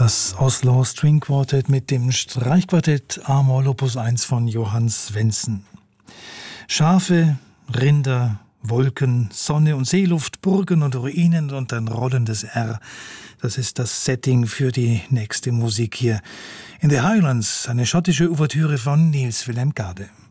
Das Oslo String Quartet mit dem Streichquartett A-Moll Opus 1 von Johann Svendsen. Schafe, Rinder, Wolken, Sonne und Seeluft, Burgen und Ruinen und ein rollendes R. Das ist das Setting für die nächste Musik hier. In the Highlands, eine schottische Ouvertüre von Niels Willem Gade.